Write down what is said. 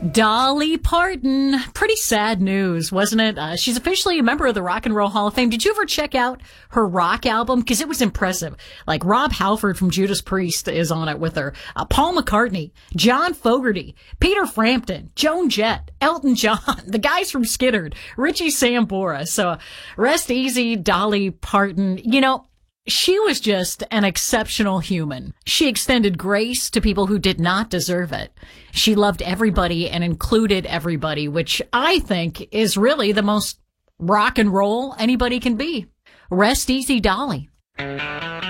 Dolly Parton. Pretty sad news, wasn't it? She's officially a member of the Rock and Roll Hall of Fame. Did you ever check out her rock album? Because it was impressive. Like Rob Halford from Judas Priest is on it with her. Paul McCartney, John Fogerty, Peter Frampton, Joan Jett, Elton John, the guys from Skiddered, Richie Sambora. So rest easy, Dolly Parton. You know, she was just an exceptional human. She extended grace to people who did not deserve it. She loved everybody and included everybody, which I think is really the most rock and roll anybody can be. Rest easy, Dolly.